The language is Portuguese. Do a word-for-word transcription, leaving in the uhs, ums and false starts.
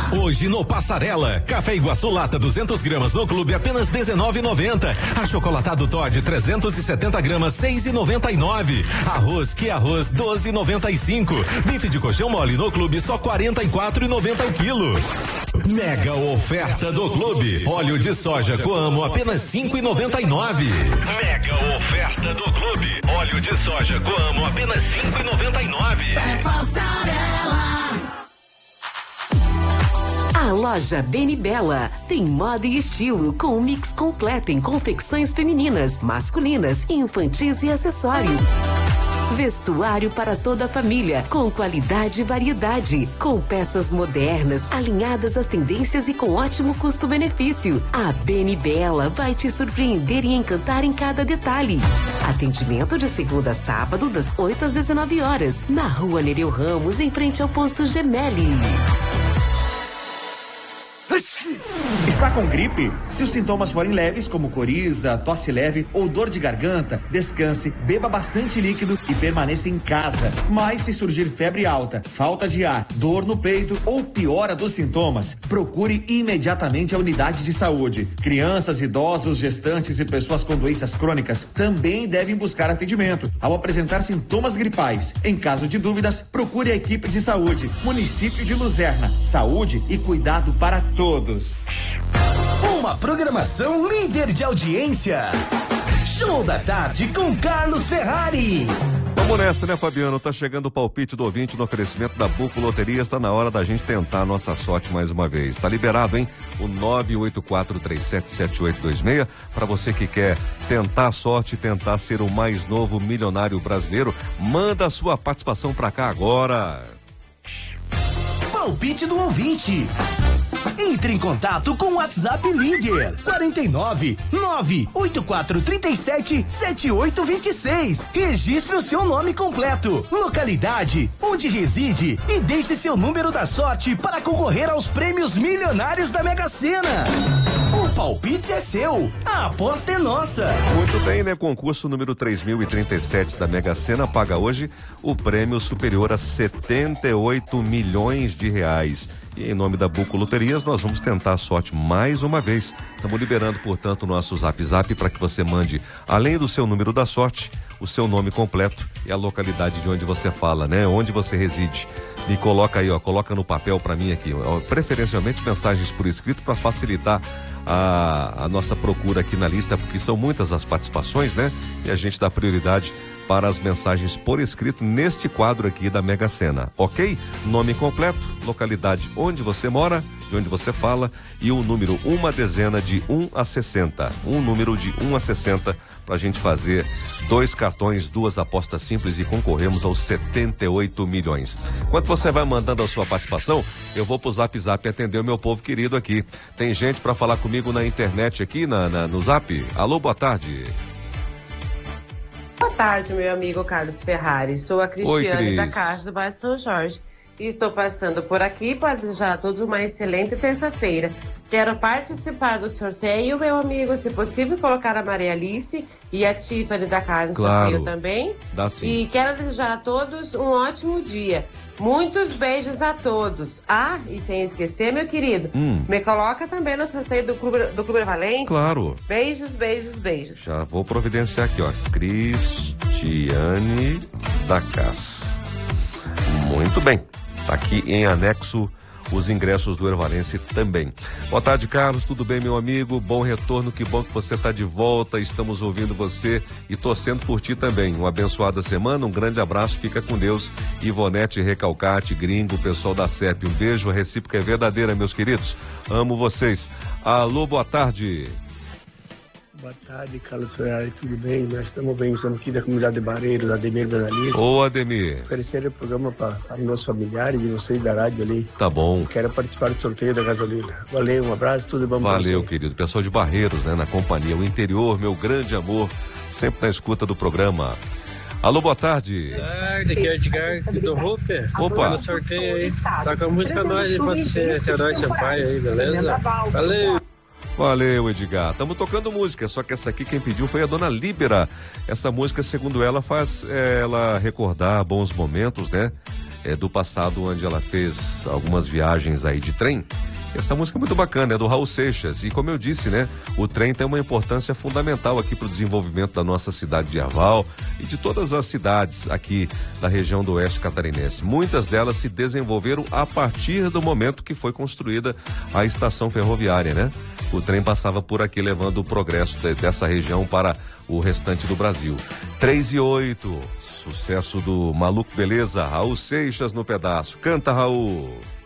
Hoje no Passarela, café Iguaçu lata duzentas gramas no clube apenas dezenove e noventa. Achocolatado Toddy trezentos e setenta gramas seis e noventa e nove. Arroz que arroz doze e noventa e cinco. Bife de colchão mole no clube só quarenta e quatro e noventa o quilo. Mega oferta do clube. Óleo de soja Coamo apenas cinco e noventa e nove. Mega oferta do clube. Óleo de soja Coamo apenas cinco e noventa e nove. É Passarela. A loja Beni Bella tem moda e estilo com um mix completo em confecções femininas, masculinas, infantis e acessórios. Vestuário para toda a família, com qualidade e variedade, com peças modernas, alinhadas às tendências e com ótimo custo-benefício. A Beni Bella vai te surpreender e encantar em cada detalhe. Atendimento de segunda a sábado, das oito às dezenove horas, na Rua Nereu Ramos, em frente ao posto Gemelli. Está com gripe? Se os sintomas forem leves, como coriza, tosse leve ou dor de garganta, descanse, beba bastante líquido e permaneça em casa. Mas se surgir febre alta, falta de ar, dor no peito ou piora dos sintomas, procure imediatamente a unidade de saúde. Crianças, idosos, gestantes e pessoas com doenças crônicas também devem buscar atendimento ao apresentar sintomas gripais. Em caso de dúvidas, procure a equipe de saúde. Município de Luzerna. Saúde e cuidado para todos. Uma programação líder de audiência. Show da Tarde com Carlos Ferrari. Vamos nessa, né, Fabiano? Tá chegando o palpite do ouvinte no oferecimento da Buco Loterias. Tá na hora da gente tentar a nossa sorte mais uma vez. Tá liberado, hein? O nove oito quatro três sete sete oito dois seis. Para você que quer tentar a sorte, tentar ser o mais novo milionário brasileiro, manda a sua participação pra cá agora. Palpite do ouvinte. Entre em contato com o WhatsApp Líder quarenta e nove, nove oito quatro três sete, sete oito dois seis. Registre o seu nome completo, localidade, onde reside e deixe seu número da sorte para concorrer aos prêmios milionários da Mega Sena. O palpite é seu, a aposta é nossa. Muito bem, né? Concurso número três mil e trinta e sete da Mega Sena paga hoje o prêmio superior a setenta e oito milhões de reais. E em nome da Buco Loterias, nós vamos tentar a sorte mais uma vez. Estamos liberando, portanto, o nosso Zap Zap para que você mande, além do seu número da sorte, o seu nome completo e a localidade de onde você fala, né? Onde você reside. Me coloca aí, ó, coloca no papel para mim aqui, ó, preferencialmente mensagens por escrito para facilitar a, a nossa procura aqui na lista, porque são muitas as participações, né? E a gente dá prioridade para as mensagens por escrito neste quadro aqui da Mega Sena, ok? Nome completo, localidade onde você mora, de onde você fala e o número, uma dezena de um a sessenta. Um número de um a sessenta para a gente fazer dois cartões, duas apostas simples e concorremos aos setenta e oito milhões. Enquanto você vai mandando a sua participação, eu vou pro Zap Zap atender o meu povo querido aqui. Tem gente para falar comigo na internet aqui, na, na, no Zap. Alô, boa tarde. Boa tarde, meu amigo Carlos Ferrari. Sou a Cristiane Oi, da Casa do Bairro São Jorge. E estou passando por aqui para desejar a todos uma excelente terça-feira. Quero participar do sorteio, meu amigo, se possível, colocar a Maria Alice e a Tiffany da casa no claro, sorteio também. Dá sim. E quero desejar a todos um ótimo dia. Muitos beijos a todos. Ah, e sem esquecer, meu querido, hum. me coloca também no sorteio do Clube, do Clube Valência. Claro. Beijos, beijos, beijos. Já vou providenciar aqui, ó. Cristiane da Casa. Muito bem. Tá aqui em anexo os ingressos do Ervalense também. Boa tarde, Carlos, tudo bem, meu amigo? Bom retorno, que bom que você está de volta, estamos ouvindo você e torcendo por ti também. Uma abençoada semana, um grande abraço, fica com Deus. Ivonete Recalcate, Gringo, pessoal da C E P, um beijo, a recíproca é verdadeira, meus queridos. Amo vocês. Alô, boa tarde. Boa tarde, Carlos Ferrari, tudo bem? Nós estamos bem, estamos aqui da comunidade de Barreiros, Ademir Benalice. Ô, Ademir. Oferecer o programa para meus familiares e vocês da rádio ali. Tá bom. Quero participar do sorteio da gasolina. Valeu, um abraço, tudo bom pra você. Valeu, querido. Pessoal de Barreiros, né, na companhia. O interior, meu grande amor, sempre na escuta do programa. Alô, boa tarde. Boa tarde, aqui é o Edgar, aqui do Roofer. Opa. No sorteio aí. Tá com a música nós aí, pode ser Teodoro Sampaio aí, beleza? Valeu. Valeu, Edgar. Estamos tocando música, só que essa aqui quem pediu foi a dona Líbera. Essa música, segundo ela, faz é, ela recordar bons momentos, né? É, do passado, onde ela fez algumas viagens aí de trem. Essa música é muito bacana, é do Raul Seixas. E como eu disse, né? O trem tem uma importância fundamental aqui para o desenvolvimento da nossa cidade de Arval e de todas as cidades aqui da região do oeste catarinense. Muitas delas se desenvolveram a partir do momento que foi construída a estação ferroviária, né? O trem passava por aqui levando o progresso de, dessa região para o restante do Brasil. três e oito, sucesso do Maluco Beleza, Raul Seixas no pedaço. Canta, Raul!